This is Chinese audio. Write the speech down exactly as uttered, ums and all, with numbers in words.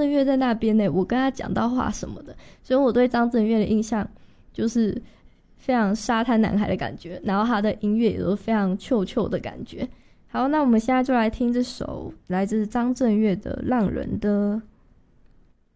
震岳在那边呢，我跟他讲到话什么的，所以我对张震岳的印象就是非常沙滩男孩的感觉，然后他的音乐也都非常臭臭的感觉。好，那我们现在就来听这首来自张震岳的《浪人的》。